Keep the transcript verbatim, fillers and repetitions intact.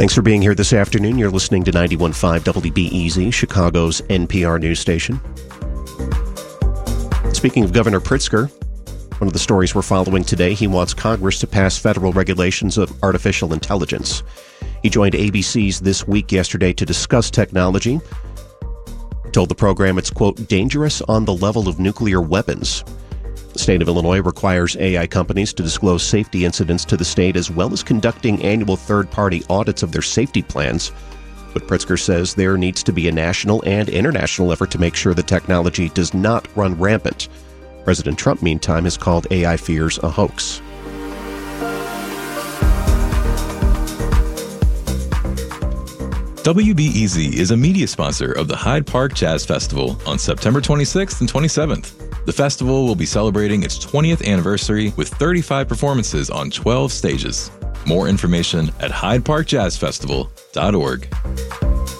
Thanks for being here this afternoon. You're listening to ninety-one point five W B E Z, Chicago's N P R news station. Speaking of Governor Pritzker, one of the stories we're following today, he wants Congress to pass federal regulations of artificial intelligence. He joined A B C's This Week yesterday to discuss technology. He told the program it's, quote, dangerous on the level of nuclear weapons. The state of Illinois requires A I companies to disclose safety incidents to the state as well as conducting annual third-party audits of their safety plans. But Pritzker says there needs to be a national and international effort to make sure the technology does not run rampant. President Trump, meantime, has called A I fears a hoax. W B E Z is a media sponsor of the Hyde Park Jazz Festival on September twenty-sixth and twenty-seventh. The festival will be celebrating its twentieth anniversary with thirty-five performances on twelve stages. More information at hyde park jazz festival dot org.